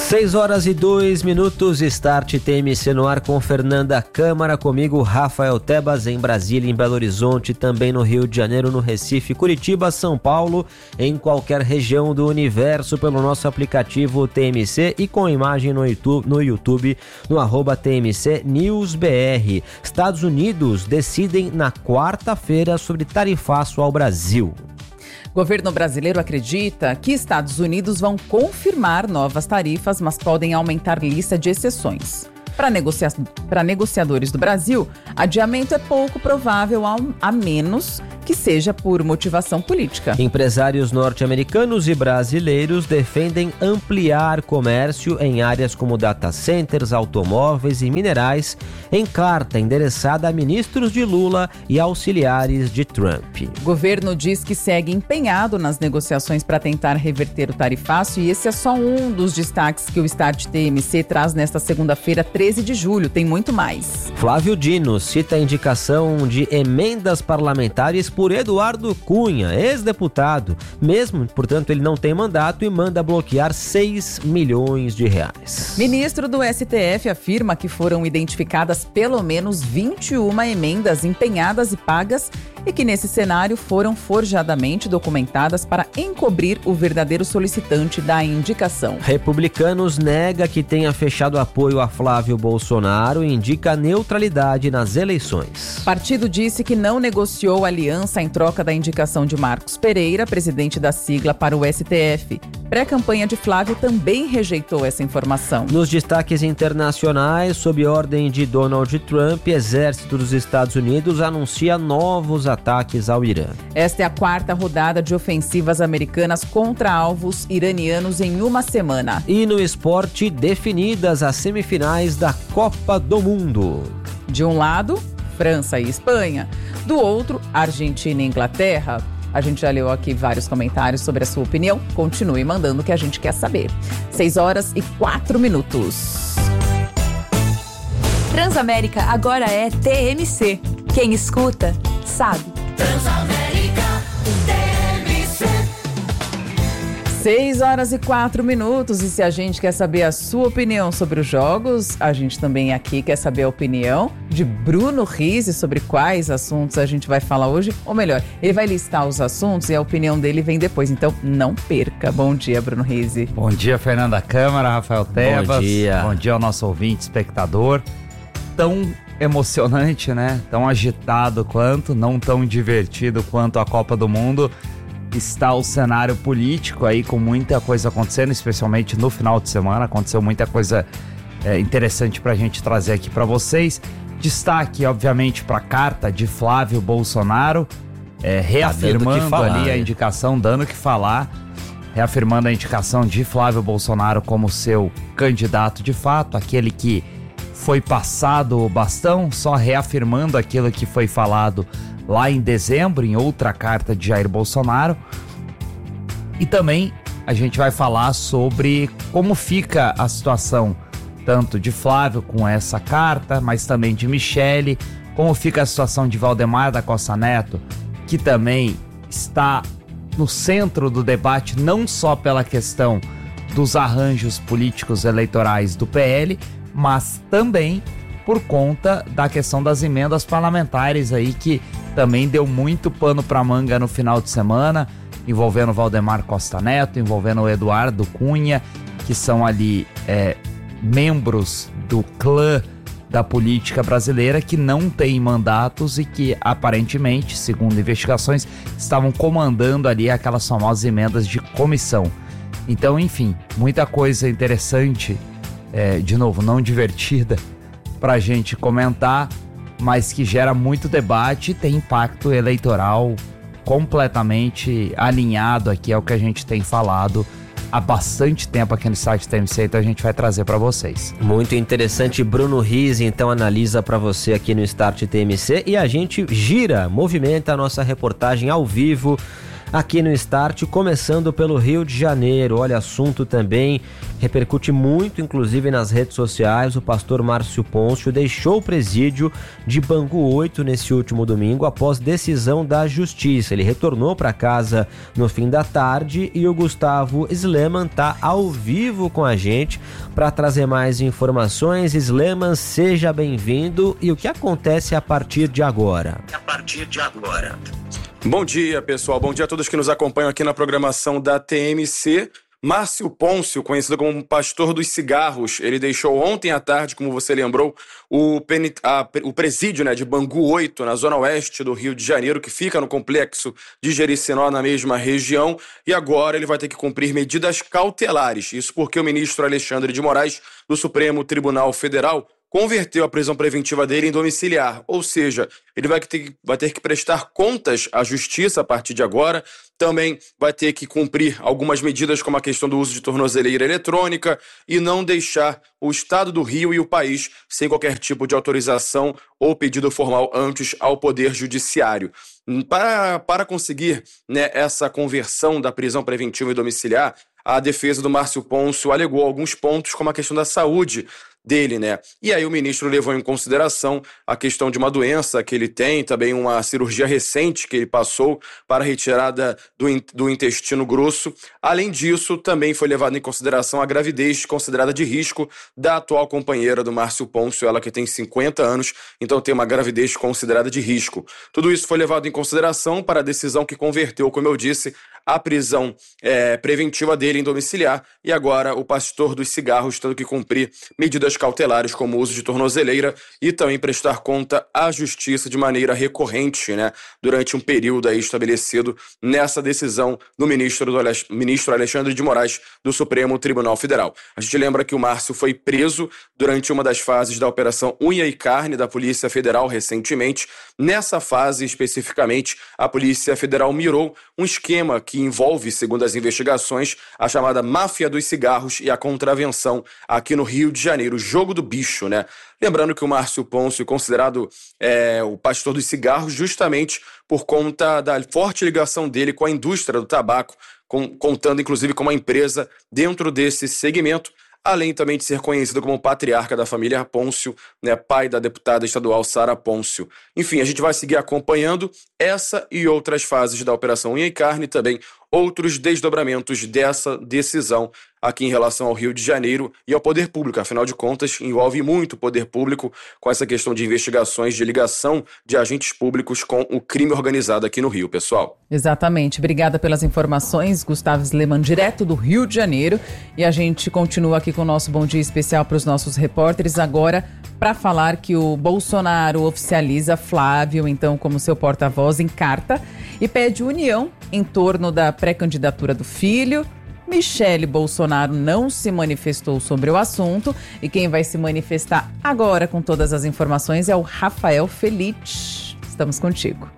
6h02, Start TMC no ar com Fernanda Câmara, comigo Rafael Tebas em Brasília, em Belo Horizonte, também no Rio de Janeiro, no Recife, Curitiba, São Paulo, em qualquer região do universo pelo nosso aplicativo TMC e com imagem no YouTube, no @TMC News BR. Estados Unidos decidem na quarta-feira sobre tarifaço ao Brasil. O governo brasileiro acredita que Estados Unidos vão confirmar novas tarifas, mas podem aumentar lista de exceções. Para negociadores do Brasil, adiamento é pouco provável, a menos que seja por motivação política. Empresários norte-americanos e brasileiros defendem ampliar comércio em áreas como data centers, automóveis e minerais, em carta endereçada a ministros de Lula e auxiliares de Trump. O governo diz que segue empenhado nas negociações para tentar reverter o tarifaço, e esse é só um dos destaques que o Start TMC traz nesta segunda-feira, 13 de julho. Tem muito mais. Flávio Dino cita a indicação de emendas parlamentares por Eduardo Cunha, ex-deputado. Mesmo, portanto, ele não tem mandato e manda bloquear 6 milhões de reais. Ministro do STF afirma que foram identificadas pelo menos 21 emendas empenhadas e pagas e que nesse cenário foram forjadamente documentadas para encobrir o verdadeiro solicitante da indicação. Republicanos nega que tenha fechado apoio a Flávio Bolsonaro e indica neutralidade nas eleições. O partido disse que não negociou aliança em troca da indicação de Marcos Pereira, presidente da sigla, para o STF. Pré-campanha de Flávio também rejeitou essa informação. Nos destaques internacionais, sob ordem de Donald Trump, Exército dos Estados Unidos anuncia novos ataques ao Irã. Esta é a quarta rodada de ofensivas americanas contra alvos iranianos em uma semana. E no esporte, definidas as semifinais da Copa do Mundo. De um lado, França e Espanha. Do outro, Argentina e Inglaterra. A gente já leu aqui vários comentários sobre a sua opinião. Continue mandando o que a gente quer saber. 6h04. Transamérica agora é TMC. Quem escuta, sabe. Transamérica TMC. 6h04. E se a gente quer saber a sua opinião sobre os jogos, a gente também aqui quer saber a opinião de Bruno Rizzi sobre quais assuntos a gente vai falar hoje. Ou melhor, ele vai listar os assuntos e a opinião dele vem depois. Então, não perca. Bom dia, Bruno Rizzi. Bom dia, Fernanda Câmara, Rafael Tebas. Bom dia. Bom dia ao nosso ouvinte, espectador. Tão emocionante, né? Tão agitado quanto, não tão divertido quanto a Copa do Mundo. Está o cenário político aí com muita coisa acontecendo, especialmente no final de semana. Aconteceu muita coisa interessante pra gente trazer aqui pra vocês. Destaque, obviamente, para a carta de Flávio Bolsonaro, reafirmando ali a indicação, dando o que falar, reafirmando a indicação de Flávio Bolsonaro como seu candidato de fato, aquele que foi passado o bastão, só reafirmando aquilo que foi falado lá em dezembro, em outra carta de Jair Bolsonaro. E também a gente vai falar sobre como fica a situação tanto de Flávio com essa carta, mas também de Michele, como fica a situação de Valdemar da Costa Neto, que também está no centro do debate, não só pela questão dos arranjos políticos eleitorais do PL, mas também por conta da questão das emendas parlamentares aí, que também deu muito pano para manga no final de semana, envolvendo Valdemar Costa Neto, envolvendo o Eduardo Cunha, que são ali membros do clã da política brasileira que não tem mandatos e que aparentemente, segundo investigações, estavam comandando ali aquelas famosas emendas de comissão. Então, enfim, muita coisa interessante, de novo, não divertida, pra gente comentar, mas que gera muito debate e tem impacto eleitoral completamente alinhado aqui ao que a gente tem falado há bastante tempo aqui no site TMC, então a gente vai trazer para vocês. Muito interessante. Bruno Rizzi então analisa para você aqui no Start TMC e a gente movimenta a nossa reportagem ao vivo aqui no Start, começando pelo Rio de Janeiro. Olha, assunto também repercute muito, inclusive nas redes sociais. O pastor Márcio Pôncio deixou o presídio de Bangu 8 nesse último domingo após decisão da Justiça. Ele retornou para casa no fim da tarde e o Gustavo Sleman está ao vivo com a gente para trazer mais informações. Sleman, seja bem-vindo. E o que acontece a partir de agora? Bom dia, pessoal. Bom dia a todos que nos acompanham aqui na programação da TMC. Márcio Pôncio, conhecido como Pastor dos Cigarros, ele deixou ontem à tarde, como você lembrou, o presídio, né, de Bangu 8, na zona oeste do Rio de Janeiro, que fica no complexo de Jericinó, na mesma região, e agora ele vai ter que cumprir medidas cautelares. Isso porque o ministro Alexandre de Moraes, do Supremo Tribunal Federal, converteu a prisão preventiva dele em domiciliar, ou seja, ele vai ter que prestar contas à justiça a partir de agora, também vai ter que cumprir algumas medidas como a questão do uso de tornozeleira eletrônica e não deixar o Estado do Rio e o país sem qualquer tipo de autorização ou pedido formal antes ao Poder Judiciário. Para conseguir, né, essa conversão da prisão preventiva e domiciliar, a defesa do Márcio Pôncio alegou alguns pontos como a questão da saúde dele, né? E aí o ministro levou em consideração a questão de uma doença que ele tem, também uma cirurgia recente que ele passou para a retirada do intestino grosso. Além disso, também foi levado em consideração a gravidez considerada de risco da atual companheira do Márcio Pôncio, ela que tem 50 anos, então tem uma gravidez considerada de risco. Tudo isso foi levado em consideração para a decisão que converteu, como eu disse, a prisão preventiva dele em domiciliar, e agora o pastor dos cigarros tendo que cumprir medidas cautelares como o uso de tornozeleira e também prestar conta à justiça de maneira recorrente, né, durante um período aí estabelecido nessa decisão do ministro Alexandre de Moraes do Supremo Tribunal Federal. A gente lembra que o Márcio foi preso durante uma das fases da Operação Unha e Carne da Polícia Federal recentemente. Nessa fase especificamente, a Polícia Federal mirou um esquema que envolve, segundo as investigações, a chamada máfia dos cigarros e a contravenção aqui no Rio de Janeiro, o jogo do bicho, né? Lembrando que o Márcio Pôncio é considerado o pastor dos cigarros justamente por conta da forte ligação dele com a indústria do tabaco, contando inclusive com uma empresa dentro desse segmento, além também de ser conhecido como patriarca da família Pôncio, né, pai da deputada estadual Sara Pôncio. Enfim, a gente vai seguir acompanhando essa e outras fases da Operação Unha e Carne e também outros desdobramentos dessa decisão aqui em relação ao Rio de Janeiro e ao poder público. Afinal de contas, envolve muito o poder público com essa questão de investigações de ligação de agentes públicos com o crime organizado aqui no Rio, pessoal. Exatamente. Obrigada pelas informações, Gustavo Sleman, direto do Rio de Janeiro. E a gente continua aqui com o nosso Bom Dia Especial para os nossos repórteres agora para falar que o Bolsonaro oficializa Flávio, então, como seu porta-voz em carta e pede união em torno da pré-candidatura do filho. Michele Bolsonaro não se manifestou sobre o assunto e quem vai se manifestar agora com todas as informações é o Rafael Felite. Estamos contigo.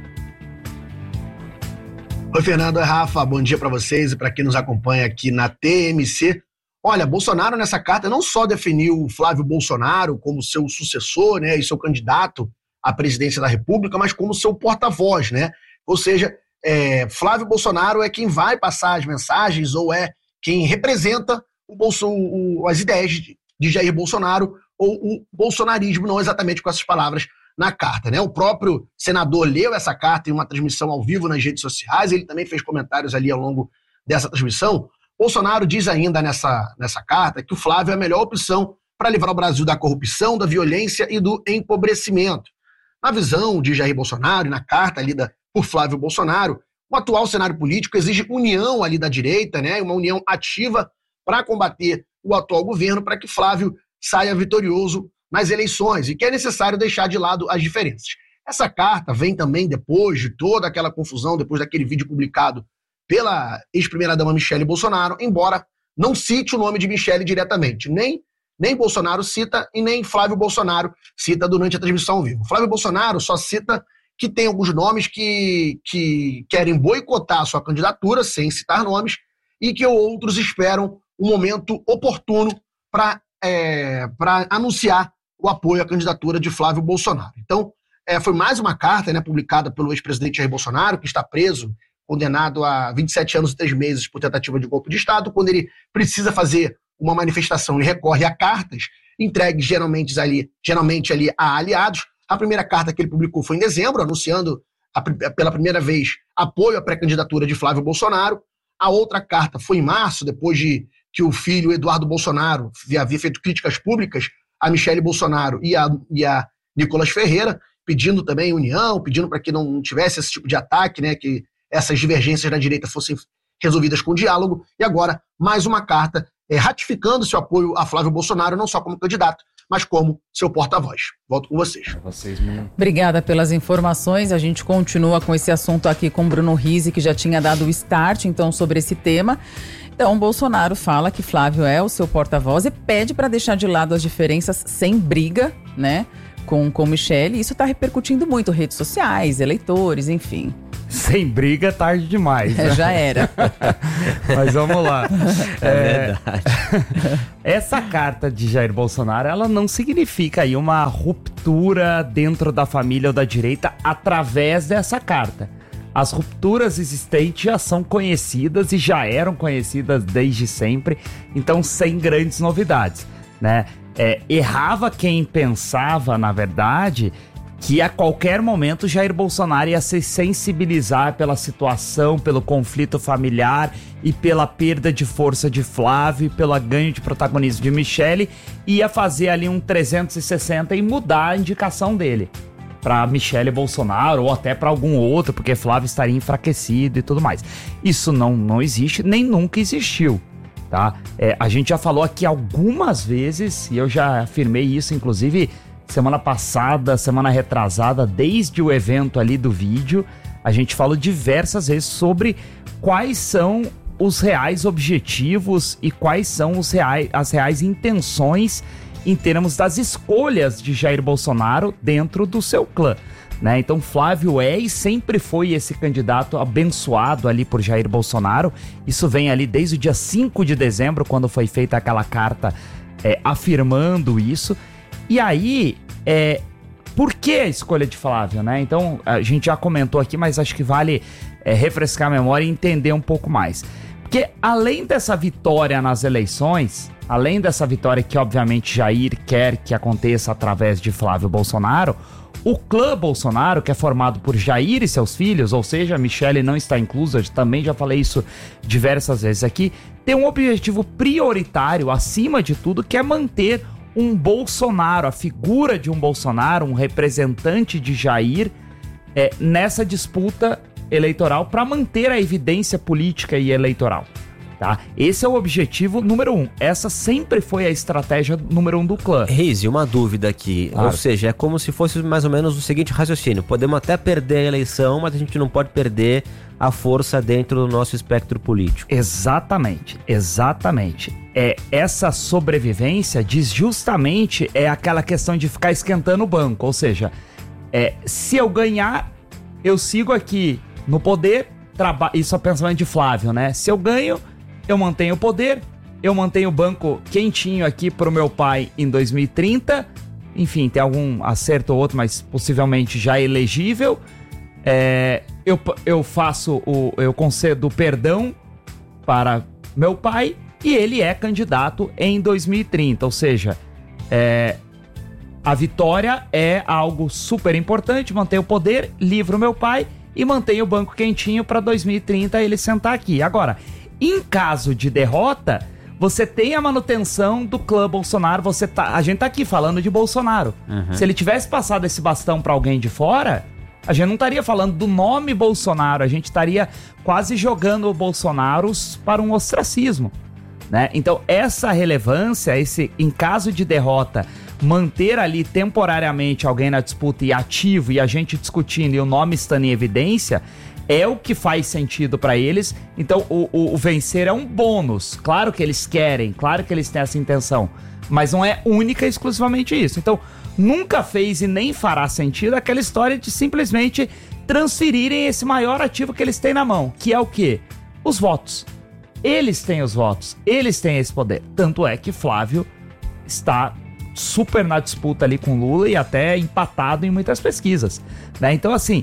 Oi, Fernanda, Rafa, bom dia para vocês e para quem nos acompanha aqui na TMC. Olha, Bolsonaro nessa carta não só definiu Flávio Bolsonaro como seu sucessor, né, e seu candidato à presidência da República, mas como seu porta-voz, né? Ou seja, Flávio Bolsonaro é quem vai passar as mensagens ou é quem representa as ideias de Jair Bolsonaro ou o bolsonarismo, não exatamente com essas palavras na carta, né? O próprio senador leu essa carta em uma transmissão ao vivo nas redes sociais, ele também fez comentários ali ao longo dessa transmissão. Bolsonaro diz ainda nessa carta que o Flávio é a melhor opção para livrar o Brasil da corrupção, da violência e do empobrecimento. Na visão de Jair Bolsonaro e na carta lida por Flávio Bolsonaro, o atual cenário político exige união ali da direita, né, uma união ativa para combater o atual governo, para que Flávio saia vitorioso nas eleições e que é necessário deixar de lado as diferenças. Essa carta vem também depois de toda aquela confusão, depois daquele vídeo publicado pela ex-primeira-dama Michele Bolsonaro, embora não cite o nome de Michele diretamente. Nem Bolsonaro cita e nem Flávio Bolsonaro cita durante a transmissão ao vivo. Flávio Bolsonaro só cita que tem alguns nomes que querem boicotar a sua candidatura, sem citar nomes, e que outros esperam um momento oportuno para anunciar o apoio à candidatura de Flávio Bolsonaro. Então, foi mais uma carta, né, publicada pelo ex-presidente Jair Bolsonaro, que está preso condenado a 27 anos e 3 meses por tentativa de golpe de Estado. Quando ele precisa fazer uma manifestação, ele recorre a cartas entregues geralmente ali a aliados. A primeira carta que ele publicou foi em dezembro, anunciando pela primeira vez apoio à pré-candidatura de Flávio Bolsonaro. A outra carta foi em março, depois de que o filho Eduardo Bolsonaro havia feito críticas públicas a Michele Bolsonaro e a Nicolas Ferreira, pedindo também união, pedindo para que não tivesse esse tipo de ataque, né, que essas divergências na direita fossem resolvidas com diálogo. E agora, mais uma carta ratificando seu apoio a Flávio Bolsonaro, não só como candidato, mas como seu porta-voz. Volto com vocês. Obrigada pelas informações. A gente continua com esse assunto aqui com Bruno Rizzi, que já tinha dado o start, então, sobre esse tema. Então, Bolsonaro fala que Flávio é o seu porta-voz e pede para deixar de lado as diferenças sem briga, né, com Michele. Isso está repercutindo muito, redes sociais, eleitores, enfim. Sem briga, tarde demais. Né? Já era. Mas vamos lá. É verdade. Essa carta de Jair Bolsonaro, ela não significa aí uma ruptura dentro da família ou da direita através dessa carta. As rupturas existentes já são conhecidas e já eram conhecidas desde sempre, então sem grandes novidades, né? Errava quem pensava, na verdade, que a qualquer momento Jair Bolsonaro ia se sensibilizar pela situação, pelo conflito familiar e pela perda de força de Flávio, pelo ganho de protagonismo de Michele, ia fazer ali um 360 e mudar a indicação dele para Michele Bolsonaro ou até para algum outro, porque Flávio estaria enfraquecido e tudo mais. Isso não existe, nem nunca existiu, tá? A gente já falou aqui algumas vezes, e eu já afirmei isso, inclusive, semana passada, semana retrasada, desde o evento ali do vídeo, a gente falou diversas vezes sobre quais são os reais objetivos e quais são as reais intenções em termos das escolhas de Jair Bolsonaro dentro do seu clã, né? Então Flávio e sempre foi esse candidato abençoado ali por Jair Bolsonaro. Isso vem ali desde o dia 5 de dezembro, quando foi feita aquela carta afirmando isso. E aí, por que a escolha de Flávio, né? Então, a gente já comentou aqui, mas acho que vale refrescar a memória e entender um pouco mais. Porque além dessa vitória nas eleições, além dessa vitória que obviamente Jair quer que aconteça através de Flávio Bolsonaro, o clã Bolsonaro, que é formado por Jair e seus filhos, ou seja, a Michele não está inclusa, também já falei isso diversas vezes aqui, tem um objetivo prioritário, acima de tudo, que é manter um Bolsonaro, a figura de um Bolsonaro, um representante de Jair, nessa disputa eleitoral para manter a evidência política e eleitoral, tá? Esse é o objetivo número 1. Essa sempre foi a estratégia número 1 do clã. Rizzi, uma dúvida aqui. Claro. Ou seja, é como se fosse mais ou menos o seguinte raciocínio. Podemos até perder a eleição, mas a gente não pode perder a força dentro do nosso espectro político. Exatamente. Essa sobrevivência diz justamente aquela questão de ficar esquentando o banco. Ou seja, se eu ganhar, eu sigo aqui no poder. Isso é o pensamento de Flávio, né? Se eu ganho, eu mantenho o poder, eu mantenho o banco quentinho aqui pro meu pai em 2030. Enfim, tem algum acerto ou outro, mas possivelmente já elegível. Eu concedo perdão para meu pai e ele é candidato em 2030. Ou seja, a vitória é algo super importante, manter o poder, livro meu pai e mantenho o banco quentinho para 2030 ele sentar aqui. Agora, em caso de derrota, você tem a manutenção do clã Bolsonaro, a gente tá aqui falando de Bolsonaro. Uhum. Se ele tivesse passado esse bastão para alguém de fora, a gente não estaria falando do nome Bolsonaro, a gente estaria quase jogando o Bolsonaro para um ostracismo, né? Então, essa relevância, em caso de derrota, manter ali temporariamente alguém na disputa e ativo e a gente discutindo e o nome estando em evidência, é o que faz sentido para eles. Então o vencer é um bônus. Claro que eles querem, claro que eles têm essa intenção, mas não é única e exclusivamente isso. Então nunca fez e nem fará sentido aquela história de simplesmente transferirem esse maior ativo que eles têm na mão, que é o quê? Os votos. Eles têm os votos, eles têm esse poder. Tanto é que Flávio está super na disputa ali com Lula e até empatado em muitas pesquisas, né? Então, assim,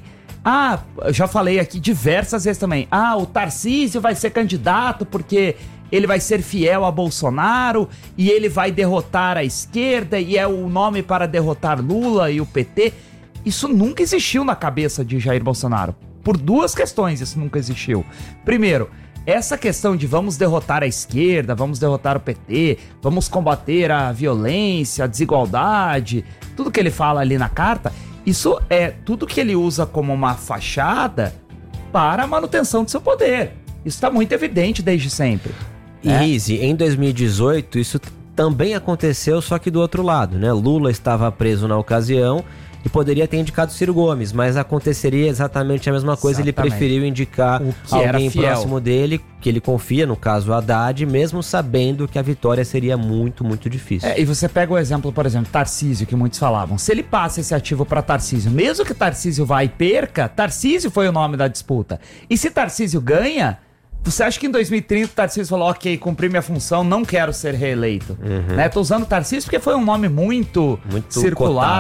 Eu já falei aqui diversas vezes também. O Tarcísio vai ser candidato porque ele vai ser fiel a Bolsonaro e ele vai derrotar a esquerda e é o nome para derrotar Lula e o PT. Isso nunca existiu na cabeça de Jair Bolsonaro. Por duas questões isso nunca existiu. Primeiro, essa questão de vamos derrotar a esquerda, vamos derrotar o PT, vamos combater a violência, a desigualdade, tudo que ele fala ali na carta, isso é tudo que ele usa como uma fachada para a manutenção do seu poder. Isso está muito evidente desde sempre. E Rizzi, em 2018, isso também aconteceu, só que do outro lado, né? Lula estava preso na ocasião e poderia ter indicado Ciro Gomes, mas aconteceria exatamente a mesma coisa. Exatamente. Ele preferiu indicar alguém próximo dele, que ele confia, no caso Haddad, mesmo sabendo que a vitória seria muito, muito difícil. E você pega o exemplo, por exemplo, Tarcísio, que muitos falavam. Se ele passa esse ativo para Tarcísio, mesmo que Tarcísio vá e perca, Tarcísio foi o nome da disputa. E se Tarcísio ganha, você acha que em 2030 o Tarcísio falou, ok, cumpri minha função, não quero ser reeleito? Né? Tô usando Tarcísio porque foi um nome muito circulado,